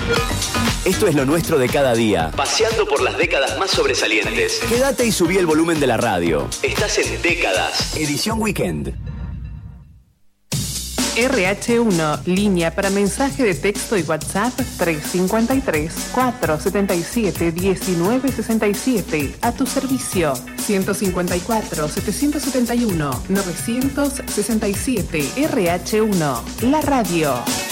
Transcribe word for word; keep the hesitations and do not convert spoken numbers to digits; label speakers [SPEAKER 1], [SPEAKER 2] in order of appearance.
[SPEAKER 1] Esto es lo nuestro de cada día. Paseando por las décadas más sobresalientes. Quédate y subí el volumen de la radio. Estás en Décadas. Edición Weekend.
[SPEAKER 2] R H uno, línea para mensaje de texto y WhatsApp tres cinco tres, cuatro siete siete, uno nueve seis siete. A tu servicio ciento cincuenta y cuatro, setecientos setenta y uno, novecientos sesenta y siete. R H uno, la radio.